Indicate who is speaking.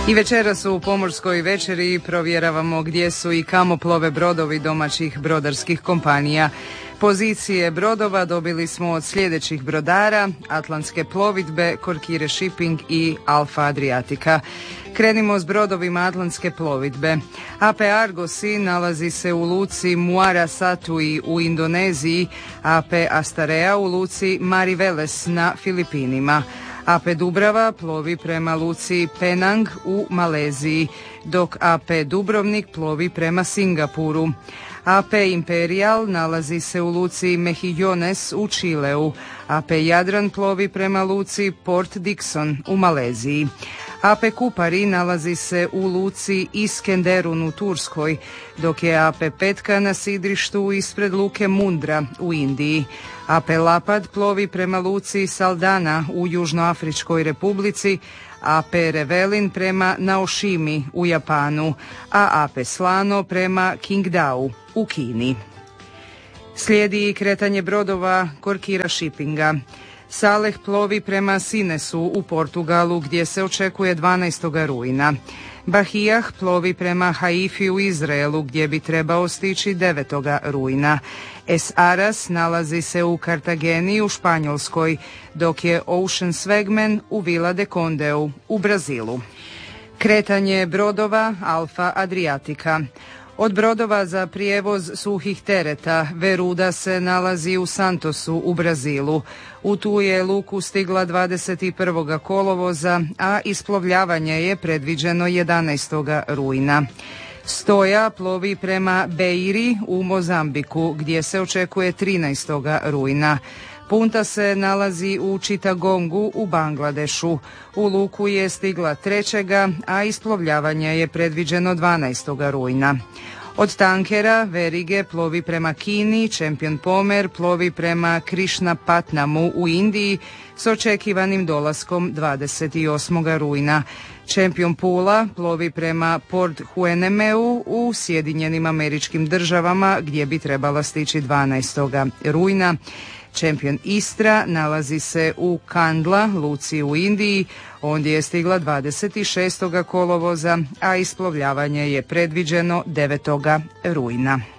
Speaker 1: I večeras u Pomorskoj večeri provjeravamo gdje su i kamo plove brodovi domaćih brodarskih kompanija. Pozicije brodova dobili smo od sljedećih brodara: Atlantske plovidbe, Corkire Shipping i Alfa Adriatica. Krenimo s brodovima Atlantske plovidbe. AP Argosi nalazi se u luci Muara Satui u Indoneziji, AP Astarea u luci Mariveles na Filipinima. AP Dubrava plovi prema luci Penang u Maleziji, dok AP Dubrovnik plovi prema Singapuru. AP Imperial nalazi se u luci Mejillones u Čileu. AP Jadran plovi prema luci Port Dickson u Maleziji. AP Kupari nalazi se u luci Iskenderun u Turskoj, dok je AP Petka na sidrištu ispred luke Mundra u Indiji. AP Lapad plovi prema luci Saldana u Južnoafričkoj republici, AP Revelin prema Naoshimi u Japanu, a AP Slano prema Qingdao u Kini. Slijedi kretanje brodova Corkira Shippinga. Saleh plovi prema Sinesu u Portugalu gdje se očekuje 12. rujna. Bahijah plovi prema Haifi u Izraelu gdje bi trebao stići 9. rujna. Es Aras nalazi se u Kartageni u Španjolskoj, dok je Ocean Swagman u Vila de Condeu u Brazilu. Kretanje brodova Alfa Adriatica. Od brodova za prijevoz suhih tereta Veruda se nalazi u Santosu u Brazilu. U tu je luku stigla 21. kolovoza, a isplovljavanje je predviđeno 11. rujna. Stoja plovi prema Beiri u Mozambiku gdje se očekuje 13. rujna. Punta se nalazi u Chittagongu u Bangladešu. U luku je stigla 3. a isplovljavanje je predviđeno 12. rujna. Od tankera Verige plovi prema Kini, Champion Pomer plovi prema Krishnapatnamu u Indiji s očekivanim dolaskom 28. rujna. Champion Pula plovi prema Port Huenemeu u Sjedinjenim Američkim Državama gdje bi trebala stići 12. rujna. Champion Istra nalazi se u Kandla, luci u Indiji, ondje je stigla 26. kolovoza, a isplovljavanje je predviđeno 9. rujna.